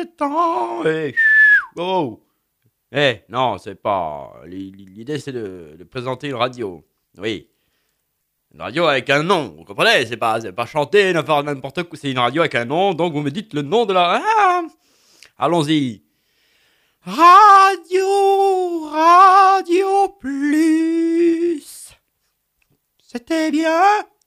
Temps, oh. Non, c'est pas. L'idée, c'est de présenter une radio. Oui. Une radio avec un nom, vous comprenez? C'est pas chanter, ne faire n'importe quoi. C'est une radio avec un nom, donc vous me dites le nom de la. Ah, allons-y. Radio Plus. C'était bien.